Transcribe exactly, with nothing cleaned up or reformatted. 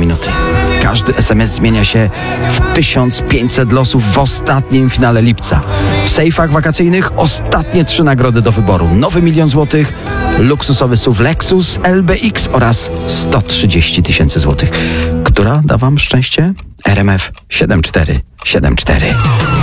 minuty. Każdy es em es zmienia się w tysiąc pięćset losów w ostatnim finale lipca. W sejfach wakacyjnych ostatnie trzy nagrody do wyboru. Nowy milion złotych, luksusowy S U V Lexus L B X oraz sto trzydzieści tysięcy złotych. Która da wam szczęście? R M F siedem cztery siedem cztery.